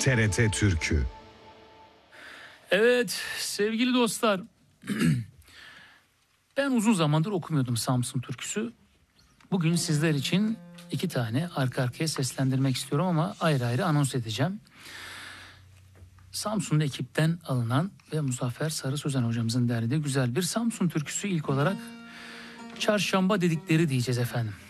TRT Türkü. Evet sevgili dostlar, ben uzun zamandır okumuyordum Samsun türküsü. Bugün sizler için 2 tane arka arkaya seslendirmek istiyorum ama ayrı ayrı anons edeceğim. Samsun ekipten alınan ve Muzaffer Sarı Sözen hocamızın derlediği güzel bir Samsun türküsü. İlk olarak Çarşamba dedikleri diyeceğiz efendim.